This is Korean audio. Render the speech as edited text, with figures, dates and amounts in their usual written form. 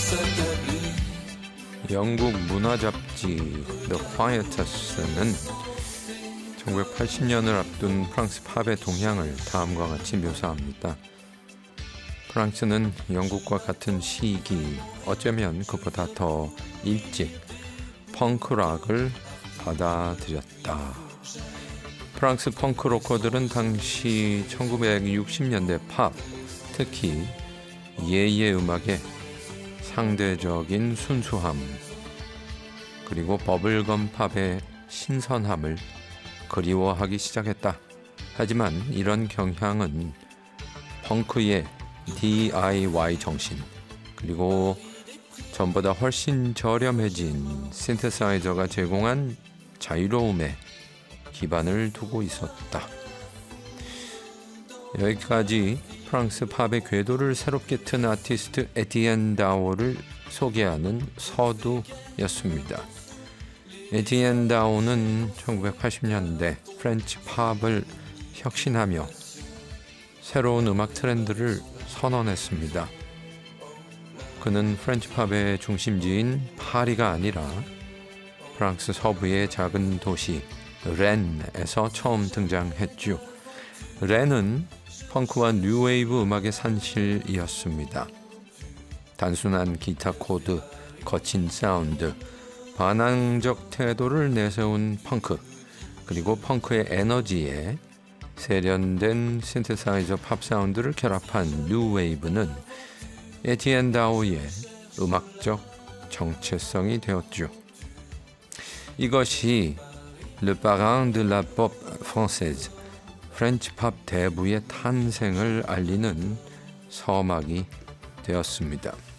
영국 문화 잡지 The Quietus는 1980년을 앞둔 프랑스 팝의 동향을 다음과 같이 묘사합니다. 프랑스는 영국과 같은 시기, 어쩌면 그보다 더 일찍 펑크락을 받아들였다. 프랑스 펑크 로커들은 당시 1960년대 팝, 특히 예예 음악의 상대적인 순수함, 그리고 버블검 팝의 신선함을 그리워하기 시작했다. 하지만 이런 경향은 펑크의 DIY 정신, 그리고 전보다 훨씬 저렴해진 신테사이저가 제공한 자유로움에 기반을 두고 있었다. 여기까지 프랑스 팝의 궤도를 새롭게 튼 아티스트 에티엔 다오를 소개하는 서두였습니다. 에티엔 다오는 1980년대 프렌치 팝을 혁신하며 새로운 음악 트렌드를 선언했습니다. 그는 프렌치 팝의 중심지인 파리가 아니라 프랑스 서부의 작은 도시 렌에서 처음 등장했죠. 렌은 펑크와 뉴웨이브 음악의 산실이었습니다. 단순한 기타 코드, 거친 사운드, 반항적 태도를 내세운 펑크, 그리고 펑크의 에너지에 세련된 신테사이저 팝 사운드를 결합한 뉴웨이브는 에티엔 다오의 음악적 정체성이 되었죠. 이것이 Le Parrain de la Pop Française, 프렌치 팝 대부의 탄생을 알리는 서막이 되었습니다.